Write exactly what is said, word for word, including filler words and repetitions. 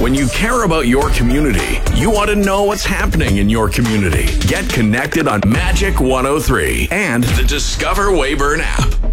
When you care about your community, you want to know what's happening in your community. Get connected on Magic one oh three and the Discover Weyburn app.